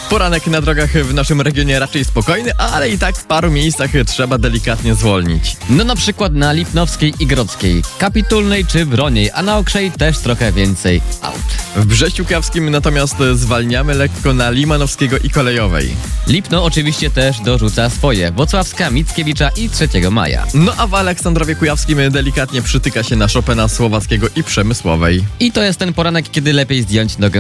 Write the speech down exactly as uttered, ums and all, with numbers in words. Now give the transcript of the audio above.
Poranek na drogach w naszym regionie raczej spokojny, ale i tak w paru miejscach trzeba delikatnie zwolnić. No na przykład na Lipnowskiej i Grodzkiej, Kapitulnej czy Wroniej, a na Okrzej też trochę więcej aut. W Brześciu Kujawskim natomiast zwalniamy lekko na Limanowskiego i Kolejowej. Lipno oczywiście też dorzuca swoje, Włocławska, Mickiewicza i trzeciego maja. No a w Aleksandrowie Kujawskim delikatnie przytyka się na Chopina, Słowackiego i Przemysłowej. I to jest ten poranek, kiedy lepiej zdjąć nogę